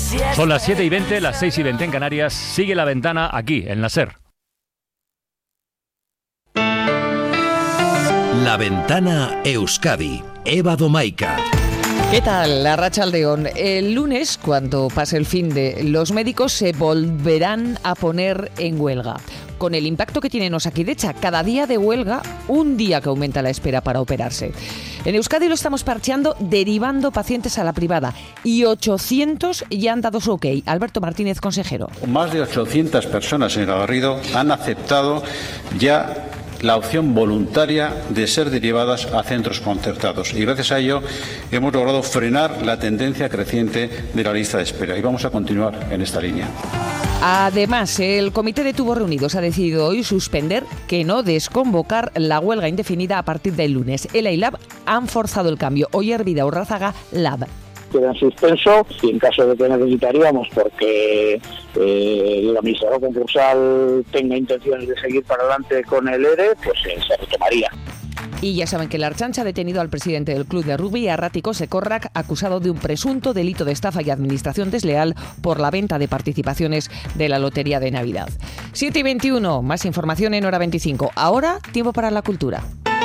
Son las 7:20, las 6:20 en Canarias. Sigue La Ventana aquí, en la SER. La Ventana Euskadi. Eva Domaica. ¿Qué tal, Arratsaldeon? El lunes, cuando pase el fin de, los médicos se volverán a poner en huelga. Con el impacto que tiene en Osakidetza, cada día de huelga, un día que aumenta la espera para operarse. En Euskadi lo estamos parcheando derivando pacientes a la privada y 800 ya han dado su ok. Alberto Martínez, consejero. Más de 800 personas, señora Garrido, han aceptado ya la opción voluntaria de ser derivadas a centros concertados y gracias a ello hemos logrado frenar la tendencia creciente de la lista de espera y vamos a continuar en esta línea. Además, el Comité de Tubos Reunidos ha decidido hoy suspender, que no desconvocar, la huelga indefinida a partir del lunes. ELA y LAB han forzado el cambio. Oyer Vida Urrázaga, LAB. Queda en suspenso y en caso de que necesitaríamos porque el administrador concursal tenga intenciones de seguir para adelante con el ERE, pues se retomaría. Y ya saben que la Ertzaintza ha detenido al presidente del club de rugby, Arrati Kosekorrak, acusado de un presunto delito de estafa y administración desleal por la venta de participaciones de la Lotería de Navidad. 7:21, más información en Hora 25. Ahora, tiempo para la cultura.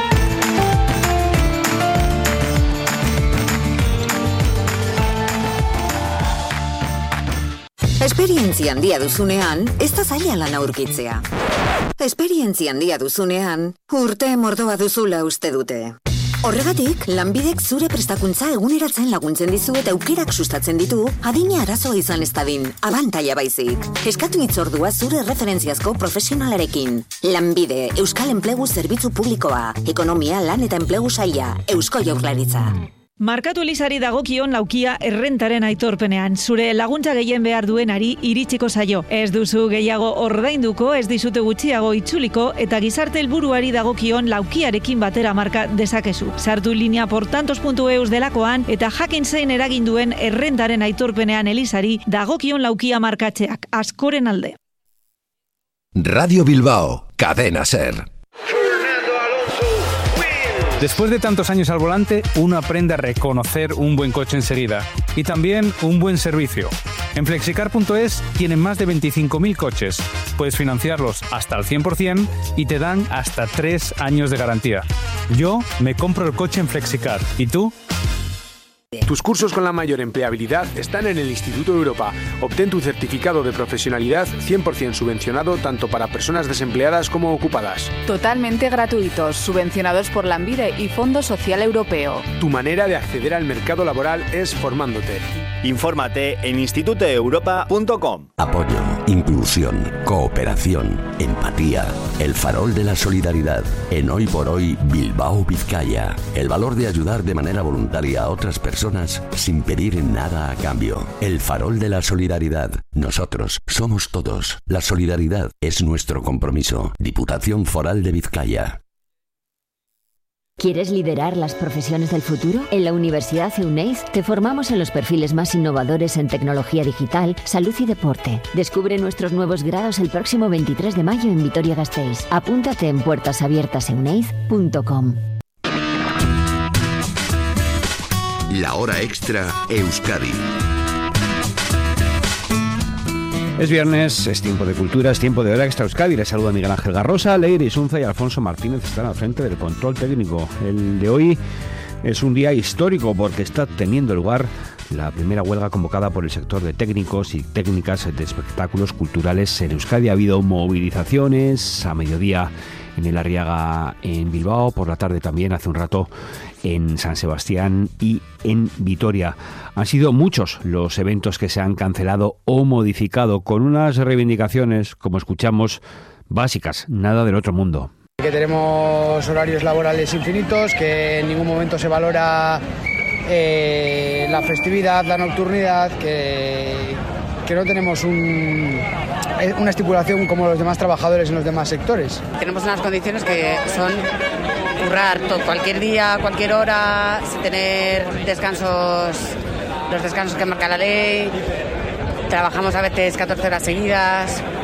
Esperientzia handia duzunean, ez da zaila lana aurkitzea. Esperientzia handia duzunean, urte mordoa duzula uste dute. Horregatik, Lanbidek zure prestakuntza eguneratzen laguntzen dizu eta aukerak sustatzen ditu, adina arazoa izan ez dadin, abantaila baizik. Eskatu hitzordua zure referentziazko profesionalarekin. Lanbide, Euskal Enplegu Zerbitzu Publikoa, Ekonomia, Lan eta Enplegu Saila, Eusko Jaurlaritza. Markatu Elizari dagokion laukia errentaren aitorpenean. Zure laguntza gehien behar duenari iritsiko zaio. Ez duzu gehiago ordainduko, ez dizute gutxiago itzuliko eta gizarte helburuari dagokion laukiarekin batera marka dezakezu. Sartu linea portantos.eus delakoan eta jakin zein eragin duen errentaren aitorpenean Elizari dagokion laukia markatzeak. Askoren alde. Radio Bilbao, Cadena SER. Después de tantos años al volante, uno aprende a reconocer un buen coche enseguida y también un buen servicio. En Flexicar.es tienen más de 25.000 coches. Puedes financiarlos hasta el 100% y te dan hasta 3 años de garantía. Yo me compro el coche en Flexicar. ¿Y tú? Tus cursos con la mayor empleabilidad están en el Instituto Europa. Obtén tu certificado de profesionalidad 100% subvencionado tanto para personas desempleadas como ocupadas. Totalmente gratuitos, subvencionados por Lanbide y Fondo Social Europeo. Tu manera de acceder al mercado laboral es formándote. Infórmate en institutoeuropa.com. Apoyo, inclusión, cooperación, empatía. El farol de la solidaridad. En Hoy por Hoy, Bilbao, Vizcaya. El valor de ayudar de manera voluntaria a otras personas sin pedir nada a cambio. El farol de la solidaridad. Nosotros somos todos. La solidaridad es nuestro compromiso. Diputación Foral de Vizcaya. ¿Quieres liderar las profesiones del futuro? En la Universidad Euneiz te formamos en los perfiles más innovadores en tecnología digital, salud y deporte. Descubre nuestros nuevos grados el próximo 23 de mayo en Vitoria-Gasteiz. Apúntate en puertasabiertaseuneiz.com. La hora extra Euskadi. Es viernes, es tiempo de cultura, es tiempo de Hora Extra Euskadi. Les saluda Miguel Ángel Garrosa, Leire Isunza y Alfonso Martínez están al frente del control técnico. El de hoy es un día histórico porque está teniendo lugar la primera huelga convocada por el sector de técnicos y técnicas de espectáculos culturales en Euskadi. Ha habido movilizaciones a mediodía en el Arriaga en Bilbao, por la tarde también, hace un rato, en San Sebastián y en Vitoria. Han sido muchos los eventos que se han cancelado o modificado con unas reivindicaciones, como escuchamos, básicas, nada del otro mundo. Que tenemos horarios laborales infinitos, que en ningún momento se valora la festividad, la nocturnidad, que no tenemos una estipulación como los demás trabajadores en los demás sectores. Tenemos unas condiciones que son currar cualquier día, cualquier hora, sin tener descansos, los descansos que marca la ley. Trabajamos a veces 14 horas seguidas.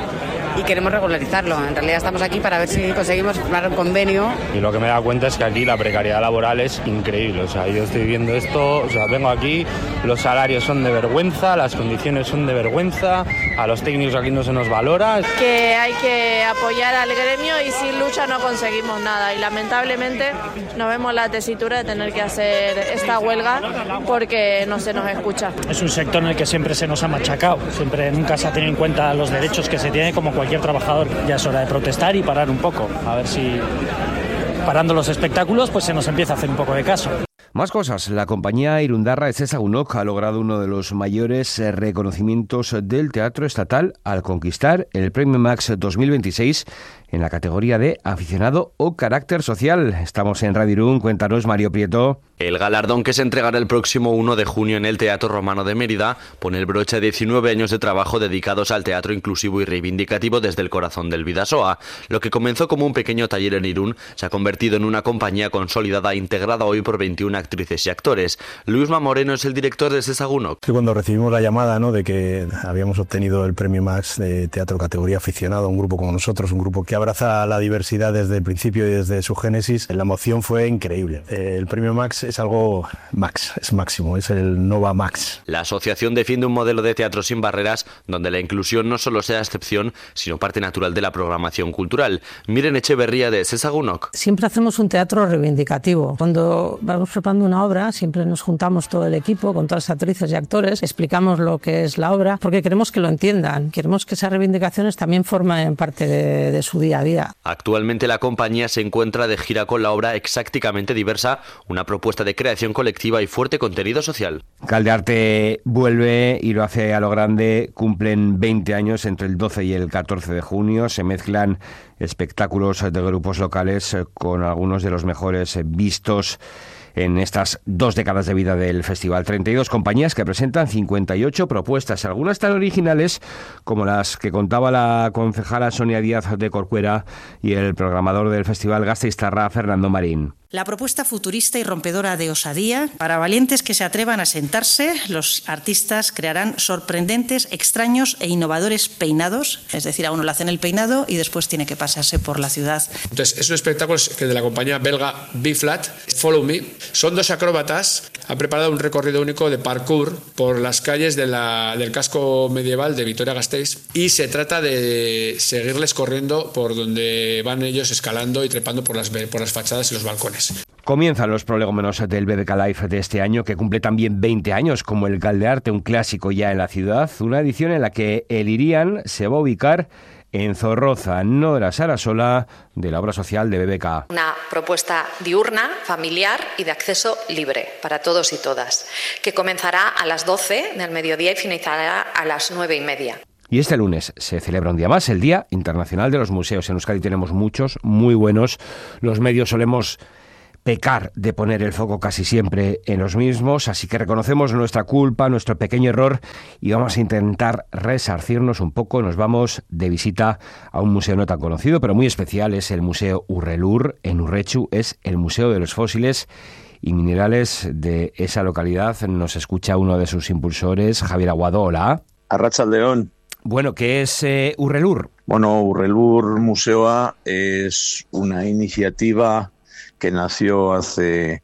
y queremos regularizarlo. En realidad estamos aquí para ver si conseguimos firmar un convenio. Y lo que me he dado cuenta es que aquí la precariedad laboral es increíble. O sea, yo estoy viendo esto, o sea, vengo aquí, los salarios son de vergüenza, las condiciones son de vergüenza, a los técnicos aquí no se nos valora. Que hay que apoyar al gremio y sin lucha no conseguimos nada. Y lamentablemente nos vemos la tesitura de tener que hacer esta huelga porque no se nos escucha. Es un sector en el que siempre se nos ha machacado, nunca se ha tenido en cuenta los derechos que se tiene como cualquier trabajador. Ya es hora de protestar y parar un poco, a ver si parando los espectáculos pues se nos empieza a hacer un poco de caso. Más cosas. La compañía irundarra Ezezagunok ha logrado uno de los mayores reconocimientos del teatro estatal al conquistar el Premio Max 2026 en la categoría de aficionado o carácter social. Estamos en Radio Irún. Cuéntanos, Mario Prieto. El galardón, que se entregará el próximo 1 de junio en el Teatro Romano de Mérida, pone el broche a 19 años de trabajo dedicados al teatro inclusivo y reivindicativo desde el corazón del Bidasoa. Lo que comenzó como un pequeño taller en Irún se ha convertido en una compañía consolidada, integrada hoy por 21 actrices y actores. Luisma Moreno es el director de Ezezagunok. Cuando recibimos la llamada, ¿no?, de que habíamos obtenido el Premio Max de Teatro categoría aficionado, un grupo como nosotros, un grupo que abraza la diversidad desde el principio y desde su génesis, la emoción fue increíble. El Premio Max es algo Max, es máximo, es el Nova Max. La asociación defiende un modelo de teatro sin barreras, donde la inclusión no solo sea excepción, sino parte natural de la programación cultural. Miren Echeverría de Ezezagunok. Siempre hacemos un teatro reivindicativo. Cuando vamos preparando una obra, siempre nos juntamos todo el equipo, con todas las actrices y actores, explicamos lo que es la obra, porque queremos que lo entiendan, queremos que esas reivindicaciones también formen parte de su día a día. Actualmente la compañía se encuentra de gira con la obra Exactamente Diversa, una propuesta de creación colectiva y fuerte contenido social. Caldearte vuelve y lo hace a lo grande. Cumplen 20 años entre el 12 y el 14 de junio. Se mezclan espectáculos de grupos locales con algunos de los mejores vistos en estas 2 décadas de vida del festival. 32 compañías que presentan 58 propuestas, algunas tan originales como las que contaba la concejala Sonia Díaz de Corcuera y el programador del festival gasteiztarra Fernando Marín. La propuesta futurista y rompedora de Osadía. Para valientes que se atrevan a sentarse, los artistas crearán sorprendentes, extraños e innovadores peinados. Es decir, a uno le hacen el peinado y después tiene que pasarse por la ciudad. Entonces, es un espectáculo que de la compañía belga B-Flat, Follow Me. Son 2 acróbatas. Han preparado un recorrido único de parkour por las calles del casco medieval de Vitoria-Gasteiz, y se trata de seguirles corriendo por donde van ellos, escalando y trepando por las fachadas y los balcones. Comienzan los prolegómenos del BBK Live de este año, que cumple también 20 años, como el Caldearte, un clásico ya en la ciudad, una edición en la que el Irian se va a ubicar en Zorroza. Nora Sarasola, de la obra social de BBK. Una propuesta diurna, familiar y de acceso libre para todos y todas, que comenzará a las 12 del mediodía y finalizará a las 9:30. Y este lunes se celebra un día más, el Día Internacional de los Museos. En Euskadi tenemos muchos, muy buenos. Los medios solemos pecar de poner el foco casi siempre en los mismos, así que reconocemos nuestra culpa, nuestro pequeño error, y vamos a intentar resarcirnos un poco. Nos vamos de visita a un museo no tan conocido, pero muy especial. Es el Museo Urrelur, en Urretxu. Es el Museo de los Fósiles y Minerales de esa localidad. Nos escucha uno de sus impulsores, Javier Aguado. Hola. Arratsaldeon. Bueno, ¿qué es Urrelur? Bueno, Urrelur Museoa es una iniciativa que nació hace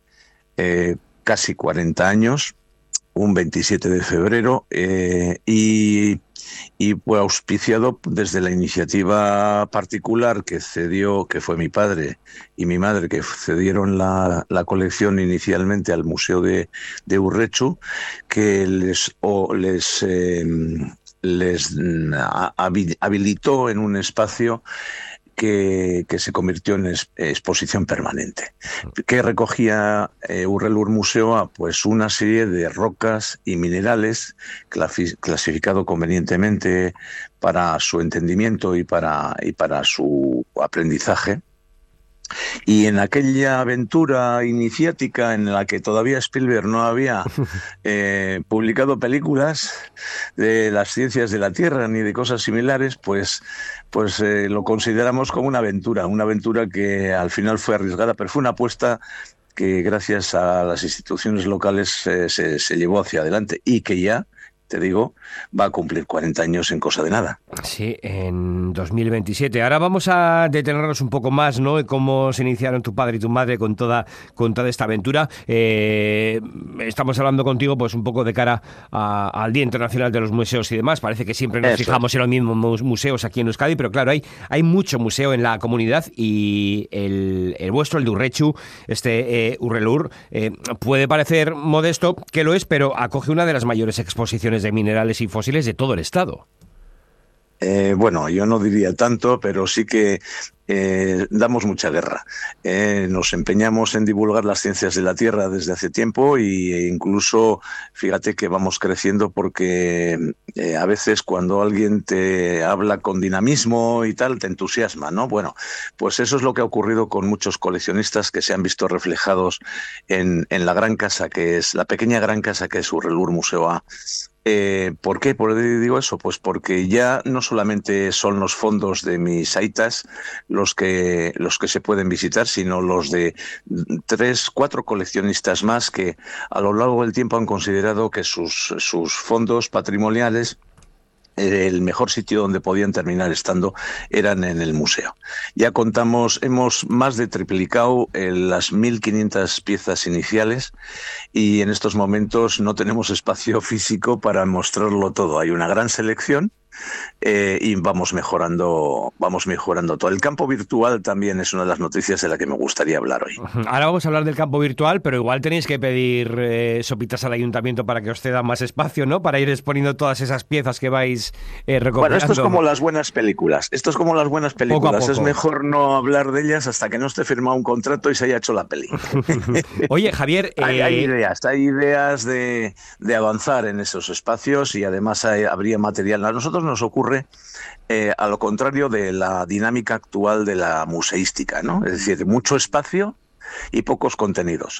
casi 40 años, un 27 de febrero, y fue auspiciado desde la iniciativa particular que fue mi padre y mi madre, que cedieron la colección inicialmente al Museo de Urretxu, que les habilitó en un espacio que se convirtió en exposición permanente. ¿Qué recogía Urrelur Museoa? Pues una serie de rocas y minerales clasificado convenientemente para su entendimiento y para su aprendizaje. Y en aquella aventura iniciática en la que todavía Spielberg no había publicado películas de las ciencias de la Tierra ni de cosas similares, pues lo consideramos como una aventura que al final fue arriesgada, pero fue una apuesta que gracias a las instituciones locales se llevó hacia adelante, y que ya te digo, va a cumplir 40 años en cosa de nada. Sí, en 2027. Ahora vamos a detenernos un poco más, ¿no?, en cómo se iniciaron tu padre y tu madre con toda esta aventura. Estamos hablando contigo pues un poco de cara al Día Internacional de los Museos y demás. Parece que siempre nos fijamos en los mismos museos aquí en Euskadi, pero claro, hay mucho museo en la comunidad y el vuestro, el de Urretxu, Urrelur, puede parecer modesto, que lo es, pero acoge una de las mayores exposiciones de minerales y fósiles de todo el estado. Bueno, yo no diría tanto, pero sí que damos mucha guerra. Nos empeñamos en divulgar las ciencias de la Tierra desde hace tiempo e incluso, fíjate que vamos creciendo porque a veces cuando alguien te habla con dinamismo y tal, te entusiasma, ¿no? Bueno, pues eso es lo que ha ocurrido con muchos coleccionistas que se han visto reflejados en la gran casa que es, la pequeña gran casa que es Urrelur Museoa. ¿Por qué? ¿Por qué digo eso? Pues porque ya no solamente son los fondos de mis aitas los que se pueden visitar, sino los de 3, 4 coleccionistas más que a lo largo del tiempo han considerado que sus fondos patrimoniales, el mejor sitio donde podían terminar estando eran en el museo. Ya hemos más de triplicado las 1.500 piezas iniciales y en estos momentos no tenemos espacio físico para mostrarlo todo. Hay una gran selección y vamos mejorando todo. El campo virtual también es una de las noticias de la que me gustaría hablar hoy. Ahora vamos a hablar del campo virtual, pero igual tenéis que pedir sopitas al ayuntamiento para que os ceda más espacio, ¿no? Para ir exponiendo todas esas piezas que vais recopilando. Bueno, esto es como las buenas películas. Poco a poco. Es mejor no hablar de ellas hasta que no esté firmado un contrato y se haya hecho la peli. Oye, Javier... Hay ideas de avanzar en esos espacios y además habría material. A nosotros nos ocurre a lo contrario de la dinámica actual de la museística, ¿no? Es decir, mucho espacio y pocos contenidos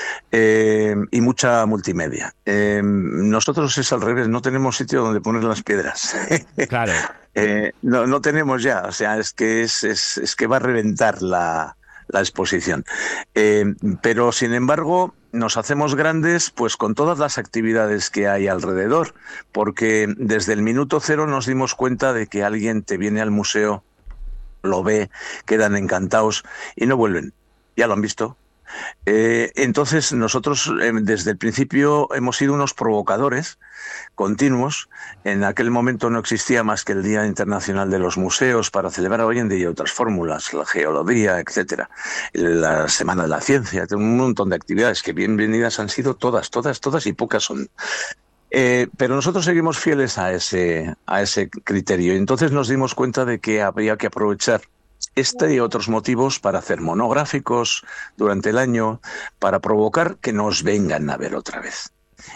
y mucha multimedia. Nosotros es al revés, no tenemos sitio donde poner las piedras. Claro. No tenemos ya, o sea, es que va a reventar la exposición. Pero sin embargo nos hacemos grandes pues con todas las actividades que hay alrededor, porque desde el minuto cero nos dimos cuenta de que alguien te viene al museo, lo ve, quedan encantados y no vuelven. Ya lo han visto. Entonces nosotros desde el principio hemos sido unos provocadores continuos. En aquel momento no existía más que el Día Internacional de los Museos para celebrar hoy en día otras fórmulas, la geología, etcétera, la Semana de la Ciencia, un montón de actividades que bienvenidas han sido todas y pocas son. Pero nosotros seguimos fieles a ese criterio y entonces nos dimos cuenta de que habría que aprovechar este y otros motivos para hacer monográficos durante el año, para provocar que nos vengan a ver otra vez.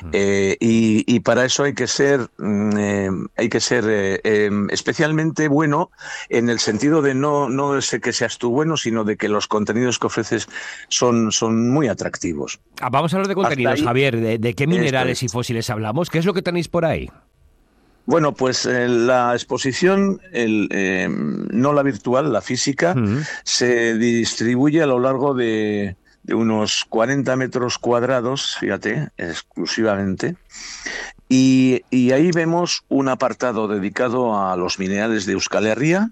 Y para eso hay que ser especialmente bueno en el sentido de no es que seas tú bueno, sino de que los contenidos que ofreces son muy atractivos. Vamos a hablar de contenidos, Javier. ¿De qué minerales y fósiles hablamos? ¿Qué es lo que tenéis por ahí? Bueno, pues la exposición, no la virtual, la física, se distribuye a lo largo de unos 40 metros cuadrados, fíjate, exclusivamente, y ahí vemos un apartado dedicado a los minerales de Euskal Herria.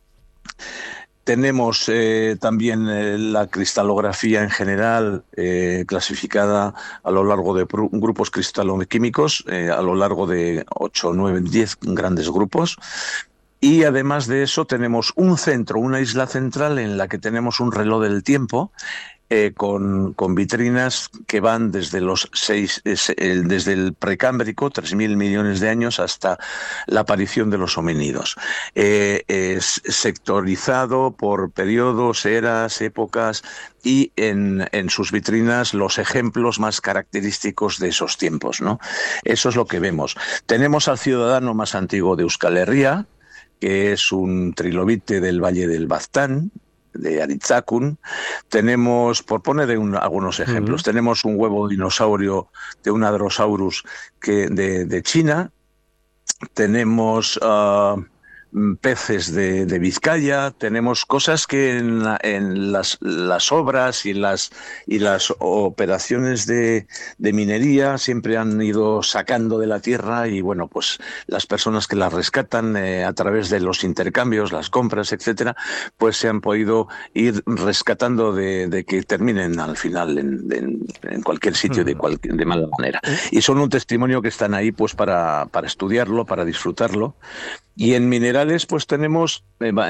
Tenemos también la cristalografía en general clasificada a lo largo de grupos cristaloquímicos, a lo largo de 8, 9, 10 grandes grupos. Y además de eso tenemos un centro, una isla central en la que tenemos un reloj del tiempo con vitrinas que van desde desde el precámbrico, 3.000 millones de años, hasta la aparición de los homínidos. Es sectorizado por periodos, eras, épocas y en sus vitrinas los ejemplos más característicos de esos tiempos, ¿no? Eso es lo que vemos. Tenemos al ciudadano más antiguo de Euskal Herria, que es un trilobite del Valle del Baztán, de Aritzakun. Tenemos, por poner algunos ejemplos, tenemos un huevo dinosaurio de un Hadrosaurus de China. Tenemos peces de Vizcaya, tenemos cosas que en las obras y las operaciones de minería siempre han ido sacando de la tierra, y bueno, pues las personas que las rescatan a través de los intercambios, las compras, etcétera, pues se han podido ir rescatando de que terminen al final en cualquier sitio de mala manera. Y son un testimonio que están ahí pues para estudiarlo, para disfrutarlo. Y en minerales pues tenemos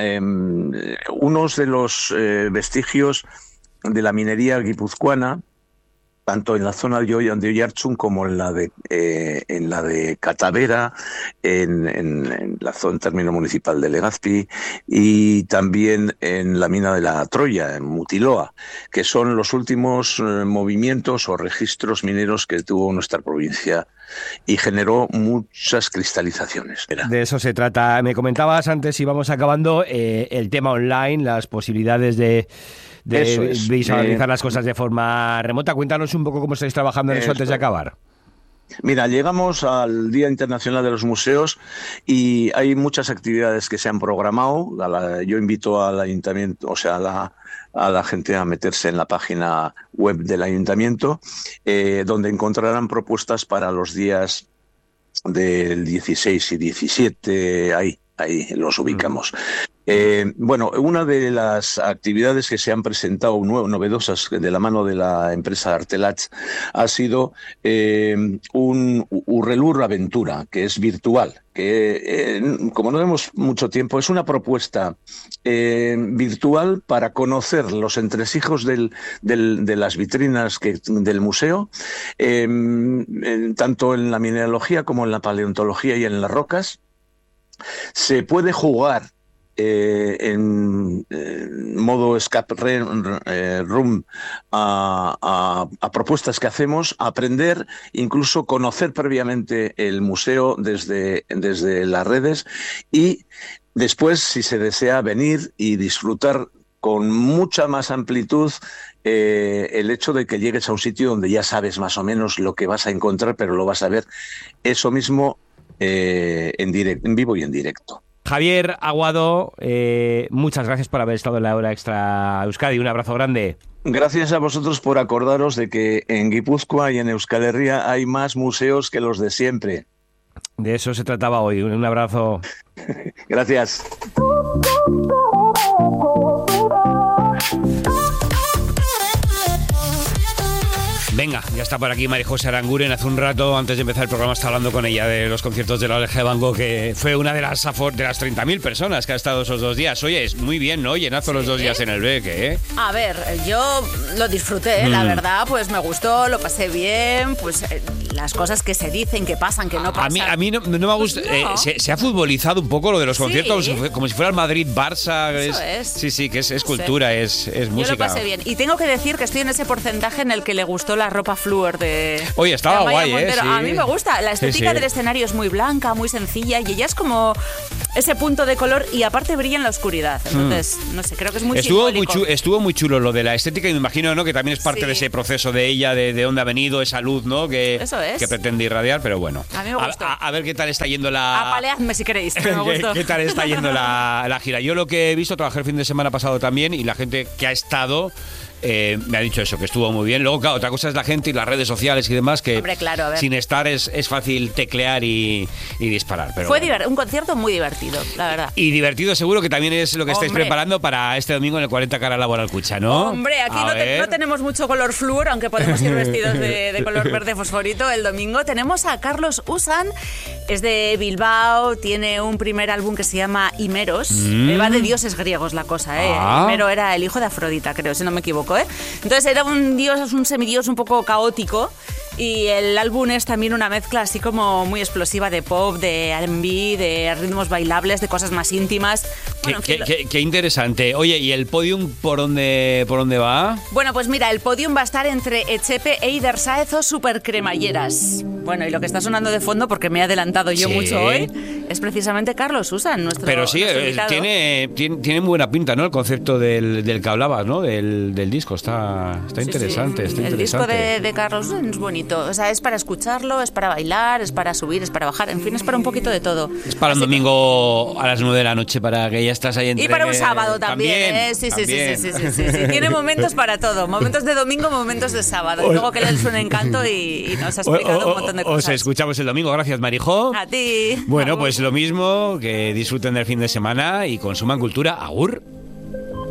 unos de los vestigios de la minería guipuzcoana, tanto en la zona de Oiartzun como en la de Catavera, en la zona término municipal de Legazpi, y también en la mina de la Troya, en Mutiloa, que son los últimos movimientos o registros mineros que tuvo nuestra provincia y generó muchas cristalizaciones. De eso se trata. Me comentabas antes, y vamos acabando, el tema online, las posibilidades de visualizar las cosas de forma remota. Cuéntanos un poco cómo estáis trabajando en eso antes de acabar. Mira, llegamos al Día Internacional de los Museos y hay muchas actividades que se han programado. Yo invito al ayuntamiento, o sea, a la gente a meterse en la página web del ayuntamiento, donde encontrarán propuestas para los días del 16 y 17, ahí los ubicamos. Bueno, una de las actividades que se han presentado novedosas de la mano de la empresa Artelach ha sido un Urrelur Aventura, que es virtual, que como no tenemos mucho tiempo, es una propuesta virtual para conocer los entresijos de las vitrinas del museo, tanto en la mineralogía como en la paleontología y en las rocas. Se puede jugar en modo escape room a propuestas que hacemos, aprender, incluso conocer previamente el museo desde las redes, y después, si se desea, venir y disfrutar con mucha más amplitud el hecho de que llegues a un sitio donde ya sabes más o menos lo que vas a encontrar, pero lo vas a ver eso mismo en vivo y en directo. Javier Aguado, muchas gracias por haber estado en la Hora Extra Euskadi. Un abrazo grande. Gracias a vosotros por acordaros de que en Guipúzcoa y en Euskal Herria hay más museos que los de siempre. De eso se trataba hoy. Un abrazo. Gracias. Venga, ya está por aquí María José Aranguren. Hace un rato, antes de empezar el programa, estaba hablando con ella de los conciertos de la Oreja de Van Gogh, que fue una de las 30.000 personas que ha estado esos 2 días. Oye, es muy bien, ¿no? Llenazo los 2 días en el BEC, ¿eh? A ver, yo lo disfruté, la verdad, pues me gustó, lo pasé bien, pues las cosas que se dicen, que pasan, que no pasan. A mí no me gusta. No. Se ha futbolizado un poco lo de los conciertos, como si fuera el Madrid-Barça. Eso es. Sí, que es cultura, es música. Yo lo pasé bien. Y tengo que decir que estoy en ese porcentaje en el que le gustó la ropa Fluor de... Oye, estaba guay, sí. A mí me gusta. La estética del escenario es muy blanca, muy sencilla, y ella es como ese punto de color, y aparte brilla en la oscuridad. Entonces, no sé, creo que es muy simbólico. Estuvo muy chulo lo de la estética, y me imagino, ¿no?, que también es parte de ese proceso de ella, de dónde ha venido esa luz, ¿no?, que pretende irradiar, pero bueno. A mí me gustó. A ver qué tal está yendo la... Apaleadme si queréis, pero me gustó. ¿Qué tal está yendo la gira? Yo lo que he visto, trabajé el fin de semana pasado también, y la gente que ha estado... me ha dicho eso, que estuvo muy bien. Luego, claro, otra cosa es la gente y las redes sociales y demás, que hombre, claro, a ver, sin estar es fácil teclear y disparar. Pero fue un concierto muy divertido, la verdad. Y divertido seguro que también es lo que estáis preparando para este domingo en el 40 Cara Laboral Cucha, ¿no? Hombre, aquí no tenemos mucho color flúor, aunque podemos ir vestidos de color verde fosforito el domingo. Tenemos a Carlos Usan, es de Bilbao, tiene un primer álbum que se llama Himeros. Va de dioses griegos la cosa, ¿eh? Himero era el hijo de Afrodita, creo, si no me equivoco. Entonces era un semidios un poco caótico, y el álbum es también una mezcla así como muy explosiva de pop, de R&B, de ritmos bailables, de cosas más íntimas. Bueno, Qué interesante. Oye, ¿y el podium por dónde va? Bueno, pues mira, el podium va a estar entre Echepe e Eider Sáez o Supercremalleras. Bueno, y lo que está sonando de fondo, porque me he adelantado yo mucho hoy, es precisamente Carlos Usan, nuestro Pero sí, tiene muy buena pinta, ¿no? El concepto del que hablabas, ¿no? Del disco. Está interesante. Sí. El disco de Carlos Usan es bonito. O sea, es para escucharlo, es para bailar, es para subir, es para bajar. En fin, es para un poquito de todo. Es para un domingo a las 9 de la noche, para que ya estás ahí entre... Y para un sábado también, ¿eh? Sí. Tiene momentos para todo. Momentos de domingo, momentos de sábado. Y luego que le suene Encanto y nos ha explicado un montón de cosas. Os escuchamos el domingo. Gracias, Marijó. A ti. Bueno, pues lo mismo, que disfruten del fin de semana y consuman cultura. Agur.